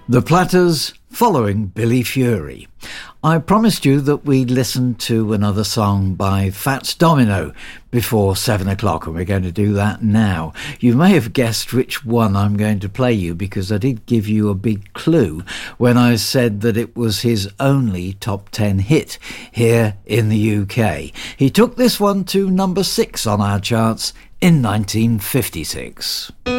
The Platters following Billy Fury. I promised you that we'd listen to another song by Fats Domino before 7 o'clock, and we're going to do that now. You may have guessed which one I'm going to play you, because I did give you a big clue when I said that it was his only top 10 hit here in the UK. He took this one to number 6 on our charts in 1956.